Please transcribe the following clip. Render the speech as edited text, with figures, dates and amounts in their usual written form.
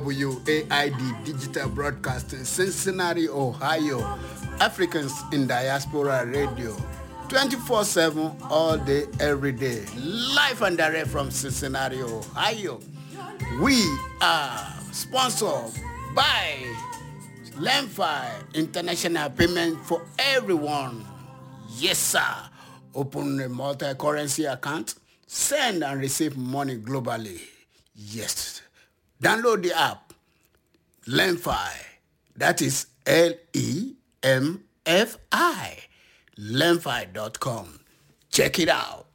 WAID Digital Broadcasting, Cincinnati, Ohio. Africans in Diaspora Radio. 24/7, all day, every day. Live and direct from Cincinnati, Ohio. We are sponsored by Lemfi International Payment for Everyone. Yes, sir. Open a multi-currency account. Send and receive money globally. Yes. Download the app. Lemfi. That is Lemfi. Lemfi.com. Check it out.